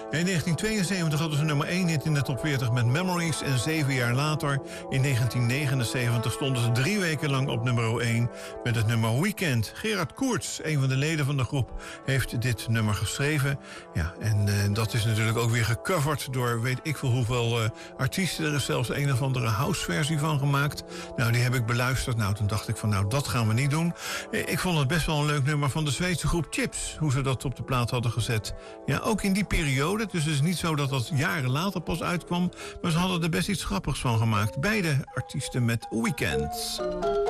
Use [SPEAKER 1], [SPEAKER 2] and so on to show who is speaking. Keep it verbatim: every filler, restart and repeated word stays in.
[SPEAKER 1] In negentien tweeënzeventig hadden ze nummer één hit in de top veertig met Memories. En zeven jaar later, in negentien negenenzeventig, stonden ze drie weken lang op nummer één met het nummer Weekend. Gerard Koerts, een van de leden van de groep, heeft dit nummer geschreven. Ja, en uh, dat is natuurlijk ook weer gecoverd door weet ik veel hoeveel uh, artiesten. Er is zelfs een of andere houseversie van gemaakt. Nou, die heb ik beluisterd. Nou, toen dacht ik van, nou, dat gaan we niet doen. Ik vond het best wel een leuk nummer van de Zweedse groep Chips, hoe ze dat op de plaat hadden gezet. Ja, ook in die periode. Dus het is niet zo dat dat jaren later pas uitkwam. Maar ze hadden er best iets grappigs van gemaakt. Beide artiesten met Weekends.